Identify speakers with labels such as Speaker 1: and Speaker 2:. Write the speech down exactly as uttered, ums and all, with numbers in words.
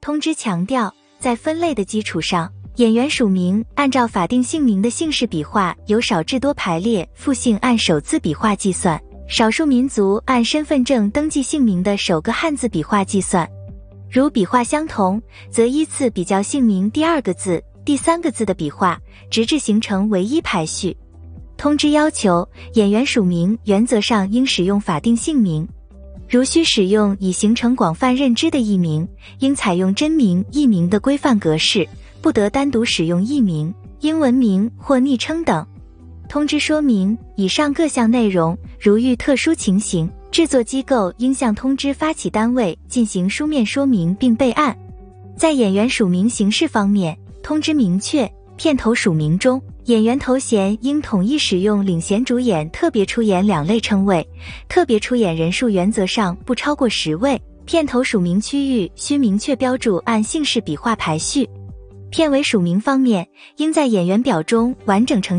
Speaker 1: 通知强调，在分类的基础上，演员署名按照法定姓名的姓氏笔画由少至多排列，复姓按首字笔画计算，少数民族按身份证登记姓名的首个汉字笔画计算。如笔画相同，则依次比较姓名第二个字、第三个字的笔画，直至形成唯一排序。通知要求，演员署名原则上应使用法定姓名，如需使用已形成广泛认知的艺名，应采用真名、艺名的规范格式，不得单独使用艺名、英文名或昵称等。通知说明以上各项内容，如遇特殊情形，制作机构应向通知发起单位进行书面说明并备案。在演员署名形式方面，通知明确，片头署名中，演员头衔应统一使用领衔主演、特别出演两类称谓，特别出演人数原则上不超过十位。片头署名区域需明确标注按姓氏笔画排序。片尾署名方面，应在演员表中完整呈